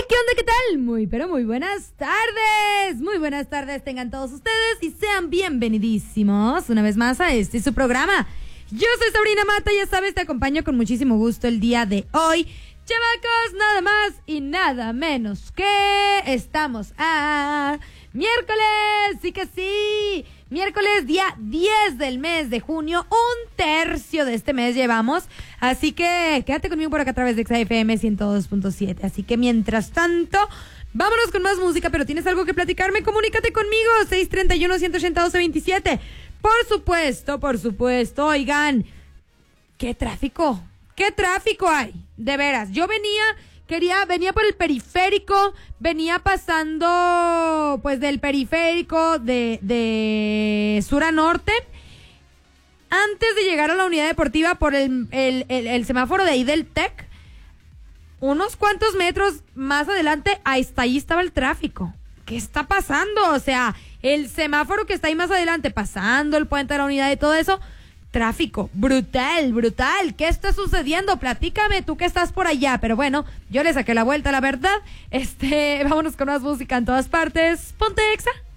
¿Qué onda? ¿Qué tal? Pero muy buenas tardes. Muy buenas tardes tengan todos ustedes y sean bienvenidísimos una vez más a este su programa. Yo soy Sabrina Mata, ya sabes, te acompaño con muchísimo gusto el día de hoy. Chavacos, nada más y nada menos que estamos a miércoles, sí que sí. Miércoles, día 10 del mes de junio, un tercio de este mes llevamos, así que quédate conmigo por acá a través de XFM 102.7, así que mientras tanto, vámonos con más música, pero tienes algo que platicarme, comunícate conmigo, 631-182-27, por supuesto, oigan, ¿qué tráfico hay? De veras, yo venía por el periférico, venía pasando pues del periférico de sur a norte, antes de llegar a la unidad deportiva por el semáforo de ahí del TEC, unos cuantos metros más adelante, ahí estaba el tráfico. ¿Qué está pasando? O sea, el semáforo que está ahí más adelante, pasando el puente de la unidad y todo eso, tráfico, brutal. ¿Qué está sucediendo? Platícame, tú que estás por allá. Pero bueno, yo le saqué la vuelta, la verdad. Vámonos con más música en todas partes. Ponte Exa.